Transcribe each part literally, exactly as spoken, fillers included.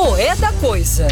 O É da Coisa.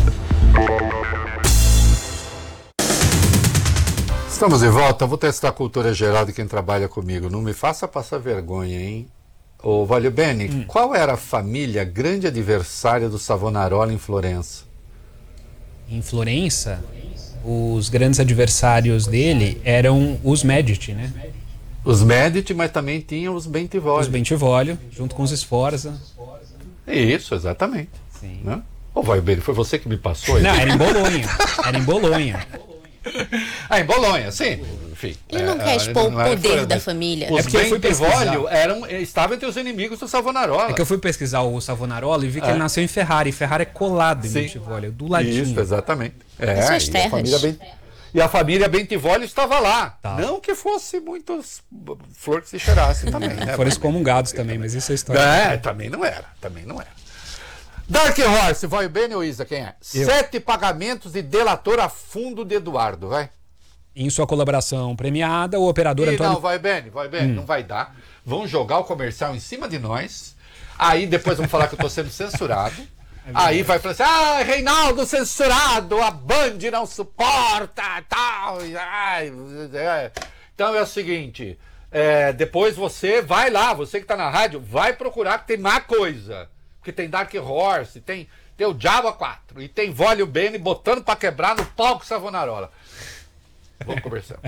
Estamos de volta. Vou testar a cultura geral de quem trabalha comigo. Não me faça passar vergonha, hein? Ô, Valio Bene, hum. qual era a família grande adversária do Savonarola em Florença? Em Florença, os grandes adversários dele eram os Medici, né? Os Medici, mas também tinham os Bentivoglio. Os Bentivoglio, junto com os Sforza. Isso, exatamente. Sim. Né? Ô, Valio Bene, foi você que me passou? Não, era em Bolonha. Era em Bolonha. Ah, em Bolonha, sim. Enfim, Ele não é, quer expor o poder fora, da família. Os é Bentivoglio eram, estavam entre os inimigos do Savonarola. É que eu fui pesquisar o Savonarola e vi que é. ele nasceu em Ferrara. E Ferrara é colado em Bentivoglio, do ladinho. Isso, exatamente. É, As suas e, a terras. família ben... e a família Bentivoglio estava lá. Tá. Não que fosse muitos flor que se cheirasse também. Né? Foram excomungados também, mas isso é história. É, também não era. Também não era. Dark Horse, vai bem ou Isa, quem é? Eu. Sete pagamentos de delator a fundo de Eduardo, vai. Em sua colaboração premiada, o operador E Antônio... não, vai bem, vai bem, hum. não vai dar. Vão jogar o comercial em cima de nós. Aí depois vão falar que eu estou sendo censurado. É aí vai falar assim, ah, Reinaldo censurado, a Band não suporta, tal. Ai, é. Então é o seguinte, é, depois você vai lá, você que está na rádio, vai procurar que tem má coisa. Porque tem Dark Horse, tem, tem o Diabo quatro e tem Valio Bene botando para quebrar no palco Savonarola. Vamos conversar.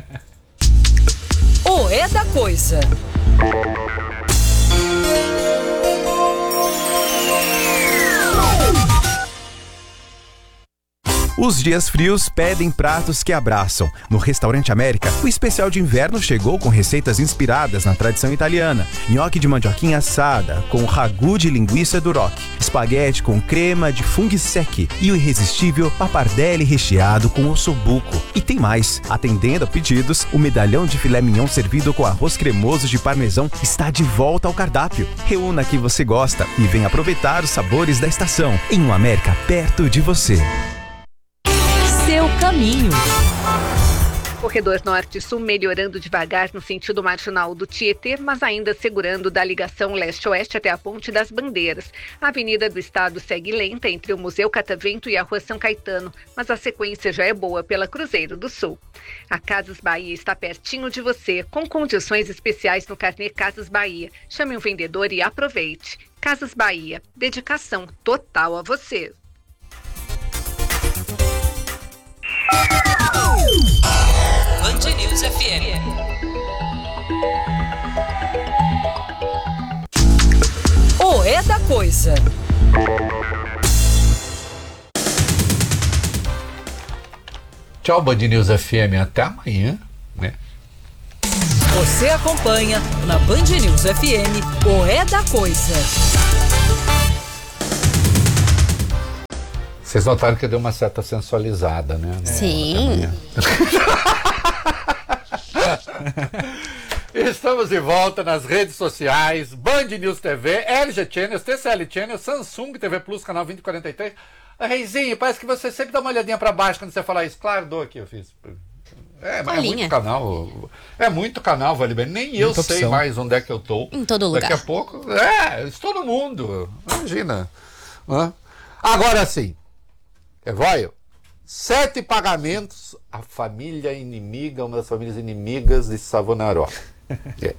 O É da Coisa. Os dias frios pedem pratos que abraçam. No Restaurante América, o especial de inverno chegou com receitas inspiradas na tradição italiana. Nhoque de mandioquinha assada, com ragu de linguiça do Rock, espaguete com crema de funghi secchi e o irresistível pappardelle recheado com ossobuco. E tem mais. Atendendo a pedidos, o medalhão de filé mignon servido com arroz cremoso de parmesão está de volta ao cardápio. Reúna que você gosta e venha aproveitar os sabores da estação em um América perto de você. Seu caminho. Corredor Norte-Sul melhorando devagar no sentido marginal do Tietê, mas ainda segurando da ligação leste-oeste até a Ponte das Bandeiras. A Avenida do Estado segue lenta entre o Museu Catavento e a Rua São Caetano, mas a sequência já é boa pela Cruzeiro do Sul. A Casas Bahia está pertinho de você, com condições especiais no carnê Casas Bahia. Chame um vendedor e aproveite. Casas Bahia, dedicação total a você. Band News F M. O É da Coisa. Tchau, Band News F M. Até amanhã, né? Você acompanha na Band News F M o É da Coisa. Vocês notaram que eu dei uma certa sensualizada, né? Sim. Estamos de volta nas redes sociais, Band News T V, L G Channels, T C L Channels, Samsung T V Plus, canal vinte e quarenta e três. Reizinho, parece que você sempre dá uma olhadinha pra baixo quando você falar isso. Claro, dou aqui, eu fiz. É, mas é muito canal. É muito canal, Valio Bene. Nem eu Muita sei opção. mais onde é que eu tô. Em todo lugar. Daqui a pouco. É, estou no mundo. Imagina. Hã? Agora sim. É Voio? Sete pagamentos à família inimiga, uma das famílias inimigas de Savonarola. É.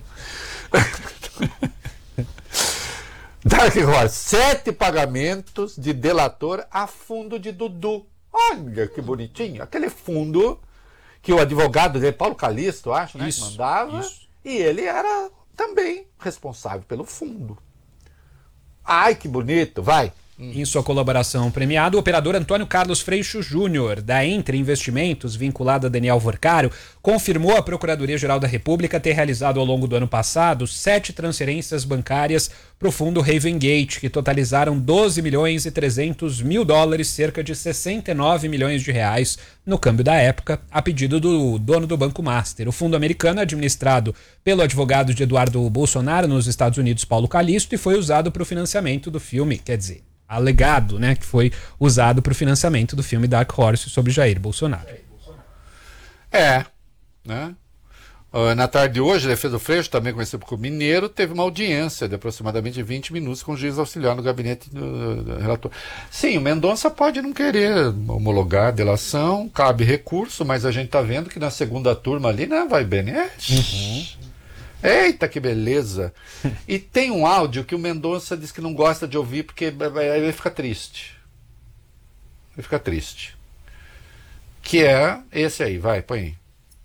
Dark Horse, sete pagamentos de delator a fundo de Dudu. Olha que bonitinho. Aquele fundo que o advogado dele, Paulo Calisto, acho, né, Isso, que mandava. isso. E ele era também responsável pelo fundo. Ai, que bonito. Vai. Em sua colaboração premiada, o operador Antônio Carlos Freixo Júnior, da Entre Investimentos, vinculado a Daniel Vorcaro, confirmou à Procuradoria-Geral da República ter realizado ao longo do ano passado sete transferências bancárias para o fundo Raven Gate, que totalizaram doze milhões e trezentos mil dólares, cerca de sessenta e nove milhões de reais, no câmbio da época, a pedido do dono do Banco Master. O fundo americano é administrado pelo advogado de Eduardo Bolsonaro nos Estados Unidos, Paulo Calisto, e foi usado para o financiamento do filme, quer dizer, alegado, né, que foi usado para o financiamento do filme Dark Horse sobre Jair Bolsonaro. É, né? Uh, na tarde de hoje, a defesa do Freixo, também conhecido como Mineiro, teve uma audiência de aproximadamente vinte minutos com o juiz auxiliar no gabinete do, do relator. Sim, o Mendonça pode não querer homologar a delação, cabe recurso, mas a gente está vendo que na segunda turma ali, né, vai bem. É. Uhum. Eita, que beleza! E tem um áudio que o Mendonça diz que não gosta de ouvir porque ele fica triste. Ele fica triste. Que é esse aí, vai, põe aí.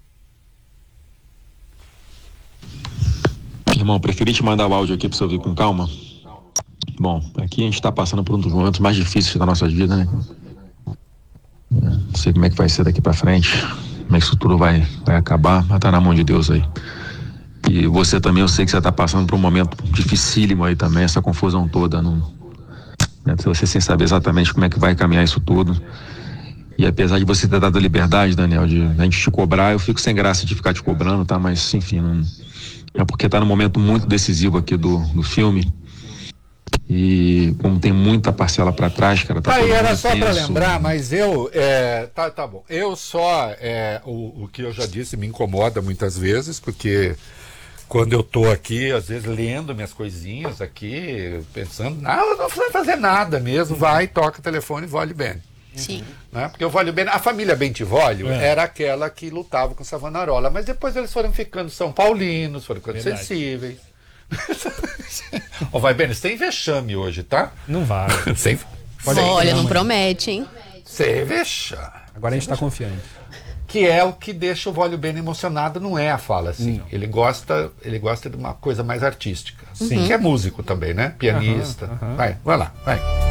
Irmão, preferi te mandar o áudio aqui pra você ouvir com calma. Bom, aqui a gente tá passando por um dos momentos mais difíceis da nossa vida, né? Não sei como é que vai ser daqui pra frente, como é que isso tudo vai, vai acabar, mas tá na mão de Deus aí. E você também, eu sei que você tá passando por um momento dificílimo aí também, essa confusão toda, não, né? Você sem saber exatamente como é que vai caminhar isso tudo. E apesar de você ter dado a liberdade, Daniel, de a gente te cobrar, eu fico sem graça de ficar te cobrando, tá? Mas, enfim, não... É porque tá num momento muito decisivo aqui do, do filme. E como tem muita parcela para trás, cara, tá Aí era só para para lembrar, mas eu é, tá, tá bom. Eu só é, o, o que eu já disse me incomoda muitas vezes, porque quando eu tô aqui, às vezes lendo minhas coisinhas aqui, pensando, não, eu não vou fazer nada mesmo, vai, toca o telefone e vole bem. Sim. Né? Porque o Vólio Ben, a família Bentivolio é. era aquela que lutava com Savonarola, mas depois eles foram ficando São Paulinos, foram ficando Verdade. sensíveis. Ó, vai bem, sem vexame hoje, tá? Não vai. sem, Olha, sem, não promete, hein? sem vexame. Agora a gente tá confiante. Que é o que deixa o Vólio Ben emocionado, não é a fala, assim. Não. Ele gosta, ele gosta de uma coisa mais artística. Sim. Que é músico também, né? Pianista. Aham, aham. Vai, vai lá, vai.